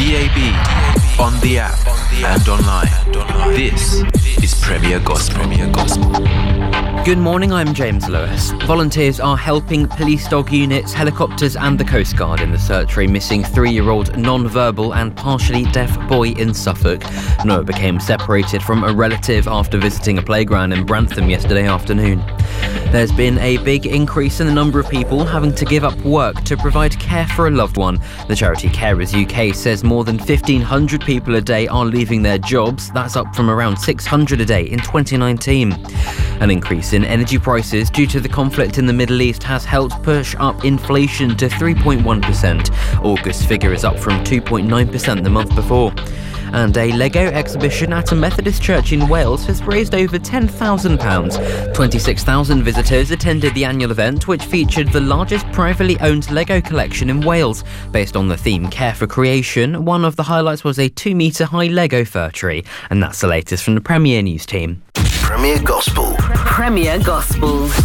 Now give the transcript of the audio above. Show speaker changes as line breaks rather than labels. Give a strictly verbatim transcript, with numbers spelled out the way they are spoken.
D A B, on the app, and online. This is Premier Gospel.
Good morning, I'm James Lewis. Volunteers are helping police dog units, helicopters and the Coast Guard in the search for a missing three-year-old non-verbal and partially deaf boy in Suffolk. Noah became separated from a relative after visiting a playground in Brantham yesterday afternoon. There's been a big increase in the number of people having to give up work to provide care for a loved one. The charity Carers U K says more than fifteen hundred people a day are leaving their jobs. That's up from around six hundred a day in twenty nineteen. An increase in energy prices due to the conflict in the Middle East has helped push up inflation to three point one percent. August figure is up from two point nine percent the month before. And a Lego exhibition at a Methodist church in Wales has raised over ten thousand pounds. twenty-six thousand visitors attended the annual event, which featured the largest privately owned Lego collection in Wales. Based on the theme Care for Creation, one of the highlights was a two metre high Lego fir tree. And that's the latest from the Premier News team.
Premier Gospel.
Premier Gospel.